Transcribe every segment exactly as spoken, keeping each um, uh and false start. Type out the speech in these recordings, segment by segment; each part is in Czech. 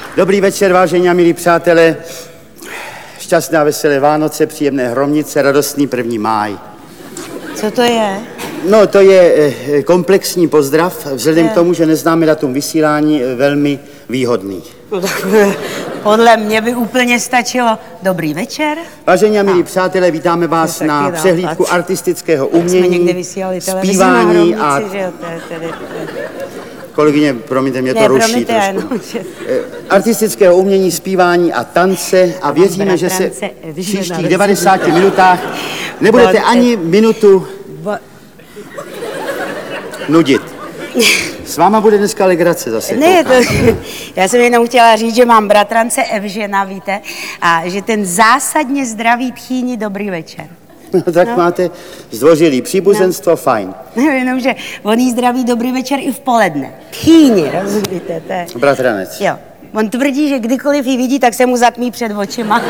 Dobrý večer, vážení a milí přátelé. Šťastné a veselé Vánoce, příjemné hromnice, radostný první máj. Co to je? No, to je komplexní pozdrav, vzhledem k tomu, že neznáme datum vysílání, velmi výhodný. No tak podle mě by úplně stačilo dobrý večer. Vážení a milí přátelé, vítáme vás na přehlídku artistického umění, zpívání a... Kolegyně, promiňte, mě to ne, ruší promiňte, trošku. No, že... Artistického umění, zpívání a tance a věříme, že se v příštích devadesáti minutách nebudete ani minutu nudit. S váma bude dneska legrace zase. Ne, to, já jsem jenom chtěla říct, že mám bratrance Evžena, víte, a že ten zásadně zdraví tchýni dobrý večer. No tak no. Máte zdvořilý příbuzenstvo, no. Fajn. No, jenom, že on jí zdraví dobrý večer i v poledne. Tchýni, rozumíte? To je... Bratranec. Jo. On tvrdí, že kdykoliv ji vidí, tak se mu zatmí před očima.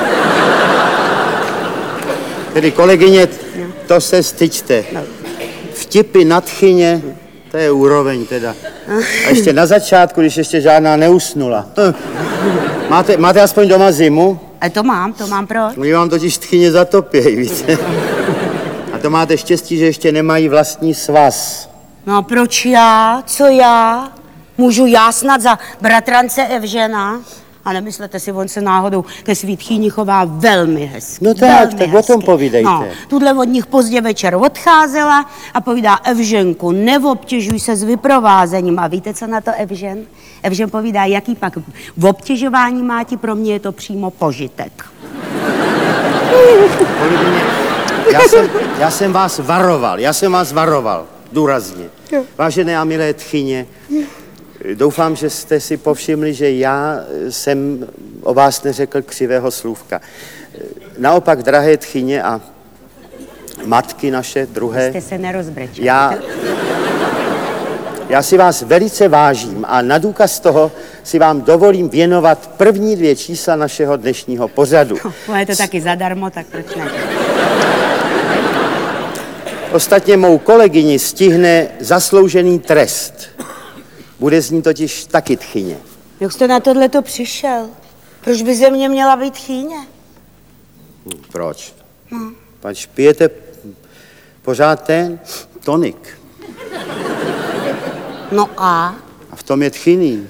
Tedy kolegyně, no. To se styčte. No. Vtipy na tchyně, to je úroveň teda. A ještě na začátku, když ještě žádná neusnula. Máte, máte aspoň doma zimu? A to mám, to mám proč? Oni vám totiž tchyně zatopějí, víte. A to máte štěstí, že ještě nemají vlastní svaz. No a proč já? Co já? Můžu já snad za bratrance Evžena? A nemyslete si, on se náhodou ke svý tchýni chová velmi hezky. No tak, velmi tak hezky. O tom povídejte. No, tuhle od nich pozdě večer odcházela a povídá: Evženku, neobtěžuj se s vyprovázením. A víte, co na to Evžen? Evžen povídá: jaký pak v obtěžování má ti, pro mě je to přímo požitek. Já jsem, já jsem vás varoval, já jsem vás varoval, důrazně. Vážené a milé tchyně, doufám, že jste si povšimli, že já jsem o vás neřekl křivého slůvka. Naopak, drahé tchyně a matky naše druhé, jste se nerozbrečeli. Já, já si vás velice vážím a na důkaz toho si vám dovolím věnovat první dvě čísla našeho dnešního pořadu. No, je to taky zadarmo, tak proč ne? Ostatně mou kolegyni stihne zasloužený trest. Bude z ní totiž taky tchyně. Jak jste na tohleto přišel? Proč by ze mě měla být tchýně? Proč? No. Pač pijete pořád ten tonik. No a? A v tom je tchyný.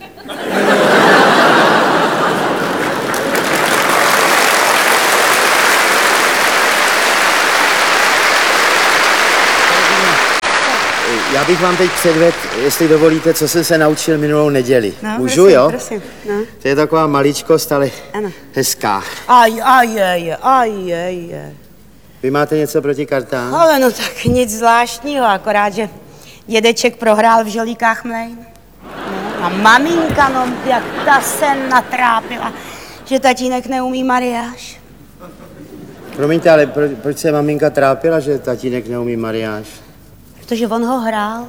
Já bych vám teď předvedl, jestli dovolíte, co jsem se naučil minulou neděli. No, můžu, prosím, jo? Prosím, no. To je taková maličkost, ale ano. Hezká. Aj, aj, aj, aj, aj. Vy máte něco proti kartám? Ale no tak nic zvláštního, akorát, že dědeček prohrál v žolíkách mlejn. No, a maminka, no, jak ta se natrápila, že tatínek neumí mariáš. Promiňte, ale pro, proč se maminka trápila, že tatínek neumí mariáš? Protože on ho hrál.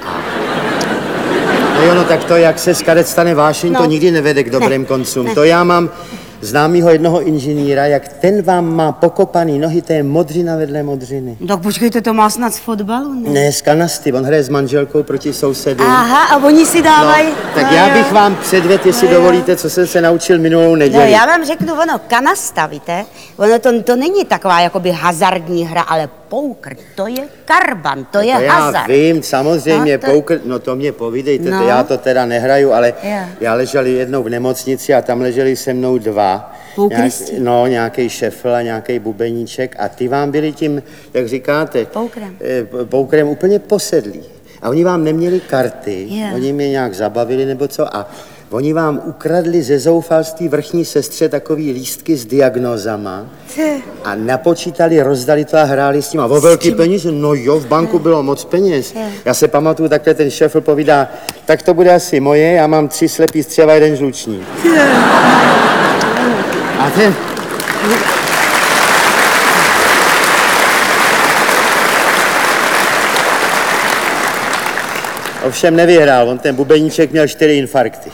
No jo, no tak to, jak se z karet stane vášeň, no. To nikdy nevede k dobrým ne. koncům. Ne. To já mám známýho jednoho inženýra, jak ten vám má pokopaný nohy, to je modřina vedle modřiny. Tak počkejte, to má snad z fotbalu, ne? Ne, z kanasty, on hraje s manželkou proti sousedům. Aha, a oni si dávají... No, tak no, já jo. bych vám předvedl, jestli no, dovolíte, co jsem se naučil minulou neděli. No já vám řeknu, ono, kanasta, víte, ono to, to není taková jakoby hazardní hra, ale poker, to je karban, to je to já hazard. Já vím, samozřejmě, no, to... poker, no to mě povídejte, no. to já to teda nehraju, ale yeah. já ležel jednou v nemocnici a tam leželi se mnou dva. Nějak, no, nějaký šefl a nějaký bubeníček a ty vám byli tím, jak říkáte, poukrem, eh, poukrem úplně posedlí. A oni vám neměli karty, yeah. oni mě nějak zabavili nebo co a oni vám ukradli ze zoufalství vrchní sestře takový lístky s diagnózama a napočítali, rozdali to a hráli s tím. A o velký peníze, no jo, v banku bylo moc peněz. Já se pamatuju, takhle ten šefl povídá, tak to bude asi moje, já mám tři slepý střeva, jeden žluční. A ten... Ovšem nevyhrál, on ten bubeníček měl čtyři infarkty.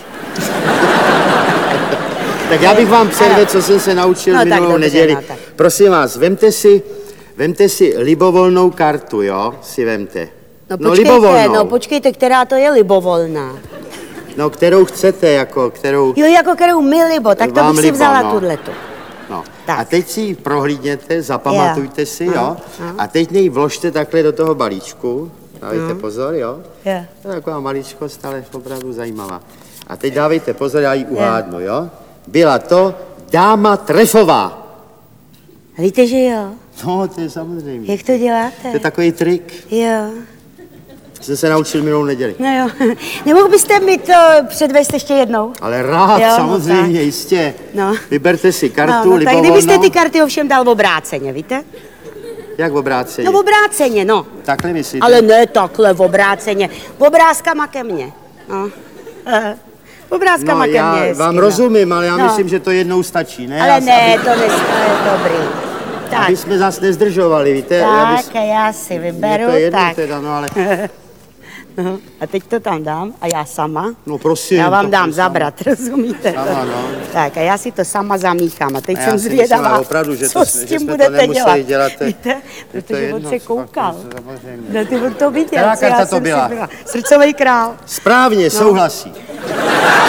Tak já bych vám předvedl, co jsem se naučil no, minulou dobře, neděli. No, Prosím vás, vemte si, vemte si libovolnou kartu, jo? Si vemte. No, no počkejte, no počkejte, která to je libovolná. No, kterou chcete, jako, kterou... Jo, jako kterou mi libo, tak to Vám bych si libo, vzala no. tuhletu. No. Tak. A teď si ji prohlídněte, zapamatujte Jo. si, jo? Aha, aha. A teď nej vložte takhle do toho balíčku. Dávejte pozor, jo? Jo. To je taková maličkost, ale opravdu zajímavá. A teď dávejte pozor, já ji uhádnu, jo? Byla to dáma trefová. Víte, že jo? No, to je samozřejmě. Jak to děláte? To je takový trik. Jo. Jsem se naučil minulou neděli. No jo. Nemohl byste mi to předvést ještě jednou? Ale rád, Jo, no samozřejmě, tak. jistě. No. Vyberte si kartu, No, no tak libovolnou. kdybyste ty karty ovšem dal v obráceně, víte? Jak v obráceně? No v obráceně, no. Takhle myslíte? Ale ne takhle v obráceně. V obrázkama ke mně. No. V obrázkama No, ke já mně. hezky, vám no. rozumím, ale já No. myslím, že to jednou stačí, ne? Ale Já- ne, aby, to nestaje dobrý. Tak, aby jsme zase nezdržovali, víte? tak Aby, a já si mně vyberu, to je jedno tak. teda, no ale... No, a teď to tam dám a já sama. No prosím. Já vám to dám prosím. zabrat, rozumíte? Sama, no. Tak a já si to sama zamíchám a teď A já jsem si myslím, zvědavá, ale opravdu, že co to- s že tím jsme to budete nemuseli dělat. dělat, to- Víte? je to Protože on jedno, se co koukal. pak, to samozřejmě. No, ty on to viděl, Která co já karta to jsem si byla? byla. Srdcový král. Správně, souhlasí.